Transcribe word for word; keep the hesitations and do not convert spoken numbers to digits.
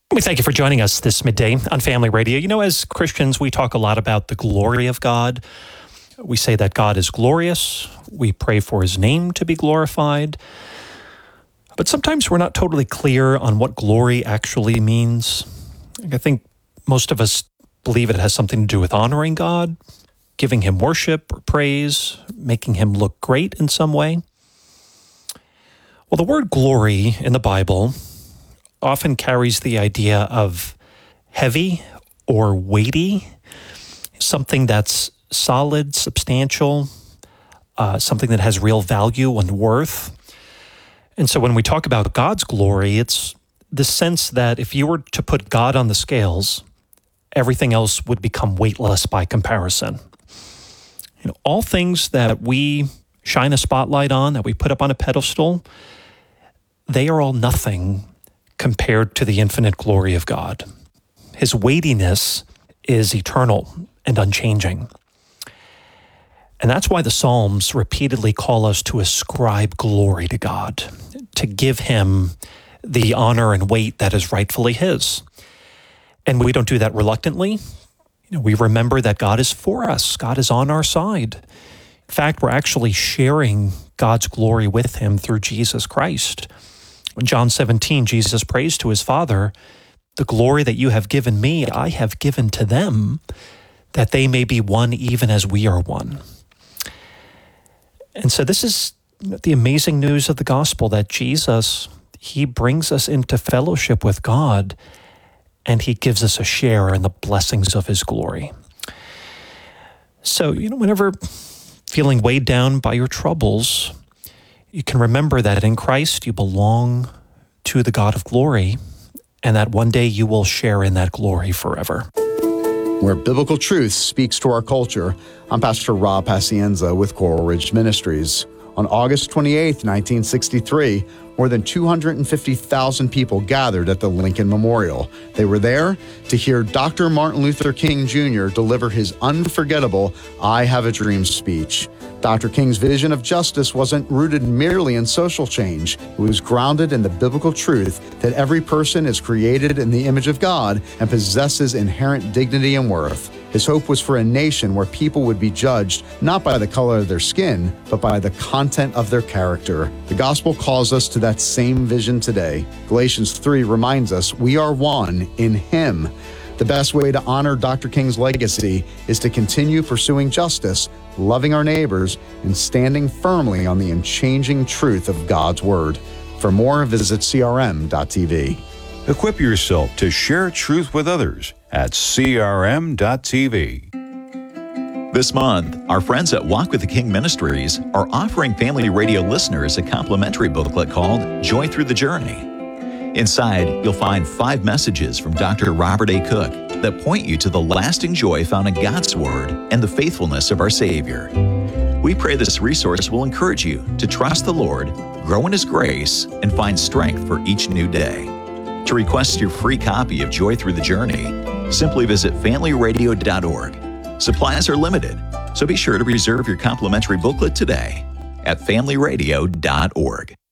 We thank you for joining us this midday on Family Radio. You know, as Christians, we talk a lot about the glory of God. We say that God is glorious. We pray for his name to be glorified. But sometimes we're not totally clear on what glory actually means. I think most of us believe it has something to do with honoring God, giving him worship or praise, making him look great in some way. Well, the word glory in the Bible often carries the idea of heavy or weighty, something that's solid, substantial, uh, something that has real value and worth. And so when we talk about God's glory, it's the sense that if you were to put God on the scales, everything else would become weightless by comparison. You know, all things that we shine a spotlight on, that we put up on a pedestal, they are all nothing compared to the infinite glory of God. His weightiness is eternal and unchanging. And that's why the Psalms repeatedly call us to ascribe glory to God, to give him the honor and weight that is rightfully his. And we don't do that reluctantly. You know, we remember that God is for us. God is on our side. In fact, we're actually sharing God's glory with him through Jesus Christ. In John seventeen, Jesus prays to his Father, "The glory that you have given me, I have given to them, that they may be one even as we are one." And so this is the amazing news of the gospel, that Jesus, he brings us into fellowship with God, and he gives us a share in the blessings of his glory. So, you know, whenever feeling weighed down by your troubles, you can remember that in Christ you belong to the God of glory, and that one day you will share in that glory forever. Where biblical truth speaks to our culture, I'm Pastor Rob Pacienza with Coral Ridge Ministries. On August twenty-eighth, nineteen sixty-three, more than two hundred fifty thousand people gathered at the Lincoln Memorial. They were there to hear Doctor Martin Luther King Junior deliver his unforgettable I Have a Dream speech. Doctor King's vision of justice wasn't rooted merely in social change. It was grounded in the biblical truth that every person is created in the image of God and possesses inherent dignity and worth. His hope was for a nation where people would be judged not by the color of their skin, but by the content of their character. The gospel calls us to that same vision today. Galatians three reminds us we are one in him. The best way to honor Doctor King's legacy is to continue pursuing justice, loving our neighbors, and standing firmly on the unchanging truth of God's Word. For more, visit C R M dot T V. Equip yourself to share truth with others at C R M dot T V. This month, our friends at Walk with the King Ministries are offering Family Radio listeners a complimentary booklet called Joy Through the Journey. Inside, you'll find five messages from Doctor Robert A. Cook that point you to the lasting joy found in God's Word and the faithfulness of our Savior. We pray this resource will encourage you to trust the Lord, grow in His grace, and find strength for each new day. To request your free copy of Joy Through the Journey, simply visit family radio dot org. Supplies are limited, so be sure to reserve your complimentary booklet today at family radio dot org.